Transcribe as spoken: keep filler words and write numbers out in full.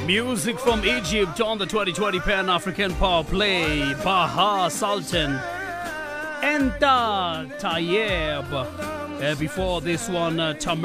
Music from Egypt on the twenty twenty Pan African Power Play. Baha Sultan. Enta Tayeb. Uh, before this one, uh, Tamar.